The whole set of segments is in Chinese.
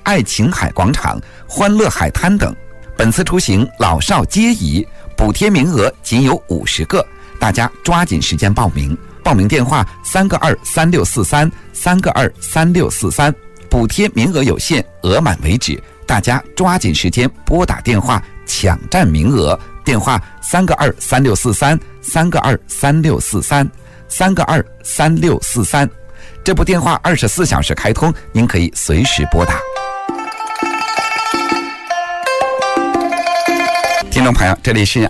爱琴海广场、欢乐海滩等。本次出行老少皆宜，补贴名额仅有50个，大家抓紧时间报名。报名电话3个23643，3个23643。补贴名额有限，额满为止，大家抓紧时间拨打电话抢占名额。电话3个23643，3个23643，3个23643。这部电话24小时开通，您可以随时拨打。听众朋友，这里是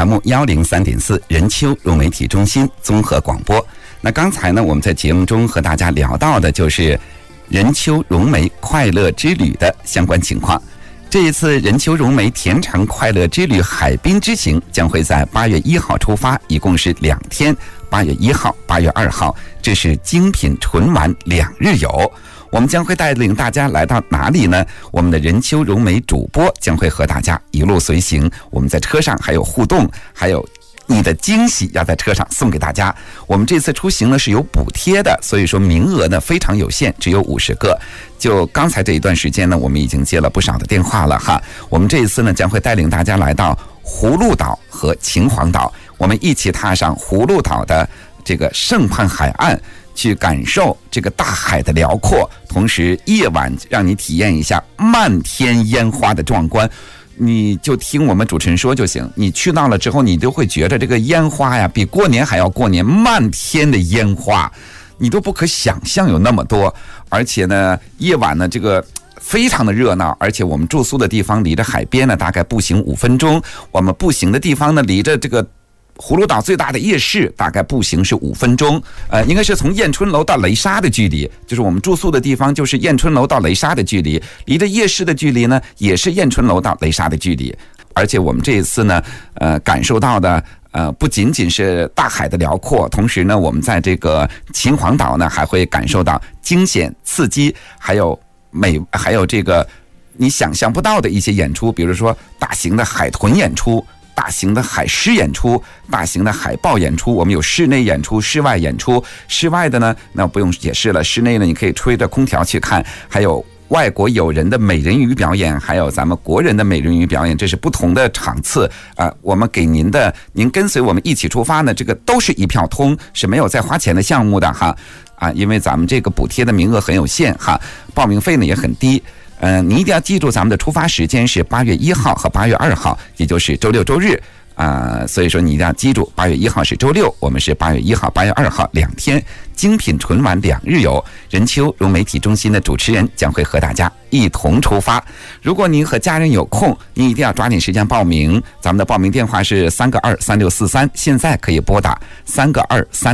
FM103.4 任丘融媒体中心综合广播。那刚才呢，我们在节目中和大家聊到的就是任丘融媒快乐之旅的相关情况。这一次任丘融媒甜肠快乐之旅海滨之行将会在8月1号出发，一共是2天，8月1号、8月2号，这是精品纯玩2日游。我们将会带领大家来到哪里呢？我们的任丘融媒主播将会和大家一路随行，我们在车上还有互动，还有你的惊喜要在车上送给大家。我们这次出行呢是有补贴的，所以说名额呢非常有限，只有50个。就刚才这一段时间呢，我们已经接了不少的电话了哈。我们这一次呢将会带领大家来到葫芦岛和秦皇岛，我们一起踏上葫芦岛的这个圣畔海岸，去感受这个大海的辽阔，同时夜晚让你体验一下漫天烟花的壮观。你就听我们主持人说就行，你去到了之后，你就会觉得这个烟花呀比过年还要过年，漫天的烟花你都不可想象有那么多。而且呢夜晚呢这个非常的热闹，而且我们住宿的地方离着海边呢大概步行5分钟，我们步行的地方呢离着这个葫芦岛最大的夜市大概步行是5分钟，应该是从燕春楼到雷沙的距离，就是我们住宿的地方就是燕春楼到雷沙的距离，离着夜市的距离呢也是燕春楼到雷沙的距离。而且我们这一次呢感受到的不仅仅是大海的辽阔，同时呢我们在这个秦皇岛呢还会感受到惊险刺激，还有这个你想象不到的一些演出，比如说大型的海豚演出，大型的海狮演出，大型的海豹演出，我们有室内演出、室外演出。室外的呢，那不用解释了，室内呢你可以吹着空调去看，还有外国友人的美人鱼表演，还有咱们国人的美人鱼表演，这是不同的场次我们给您跟随我们一起出发呢，这个都是一票通，是没有再花钱的项目的哈因为咱们这个补贴的名额很有限哈，报名费呢也很低。你一定要记住咱们的出发时间是8月1号和8月2号，也就是周六周日所以说你一定要记住8月1号是周六，我们是8月1号、8月2号2天精品纯玩2日游。任丘融媒体中心的主持人将会和大家一同出发。如果您和家人有空，您一定要抓紧时间报名。咱们的报名电话是3个23643，现在可以拨打3个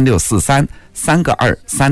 23643，3个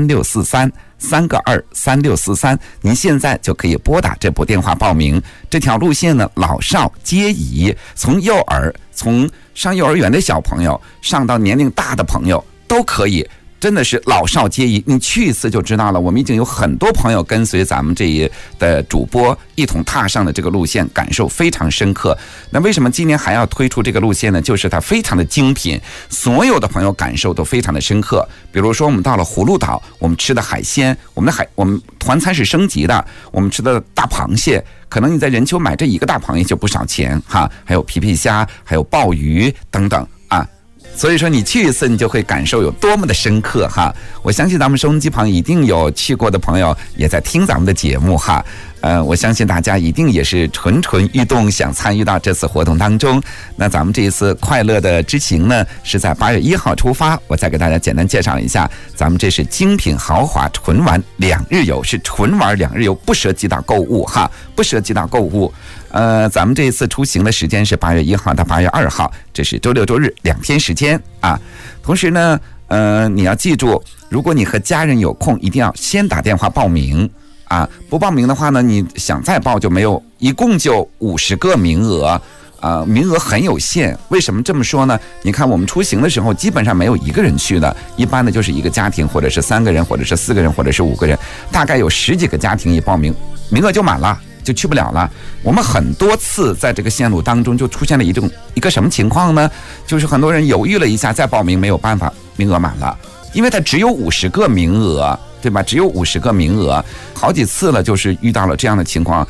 23643，3个23643，您现在就可以拨打这部电话报名。这条路线呢，老少皆宜，从上幼儿园的小朋友上到年龄大的朋友都可以，真的是老少皆宜。你去一次就知道了，我们已经有很多朋友跟随咱们这一的主播一同踏上了这个路线，感受非常深刻。那为什么今年还要推出这个路线呢？就是它非常的精品，所有的朋友感受都非常的深刻。比如说我们到了葫芦岛，我们吃的海鲜，我们团餐是升级的，我们吃的大螃蟹，可能你在任丘买这一个大螃蟹就不少钱哈，还有皮皮虾，还有鲍鱼等等所以说你去一次你就会感受有多么的深刻哈。我相信咱们收音机旁一定有去过的朋友也在听咱们的节目哈。我相信大家一定也是蠢蠢欲动，想参与到这次活动当中。那咱们这一次快乐的之行呢，是在8月1号出发。我再给大家简单介绍一下，咱们这是精品豪华纯玩2日游，是纯玩2日游，不涉及到购物哈，不涉及到购物。咱们这一次出行的时间是8月1号到8月2号，这是周六周日2天时间同时呢，你要记住，如果你和家人有空，一定要先打电话报名不报名的话呢，你想再报就没有，一共就50个名额名额很有限。为什么这么说呢？你看我们出行的时候基本上没有一个人去的，一般的就是一个家庭，或者是3个人，或者是4个人，或者是5个人，大概有10几个家庭一报名，名额就满了，就去不了了。我们很多次在这个线路当中就出现了一个什么情况呢？就是很多人犹豫了一下再报名，没有办法，名额满了，因为它只有50个名额，对吧？只有50个名额，好几次了，就是遇到了这样的情况。